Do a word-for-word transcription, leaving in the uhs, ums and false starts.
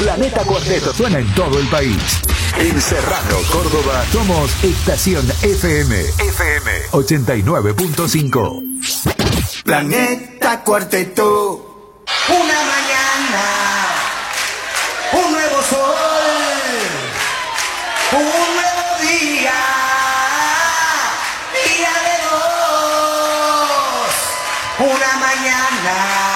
Planeta Cuarteto suena en todo el país. En Serrano, Córdoba, somos Estación F M. F M ochenta y nueve punto cinco. Planeta Cuarteto. Una mañana, un nuevo sol, un nuevo día, día de dos. Una mañana.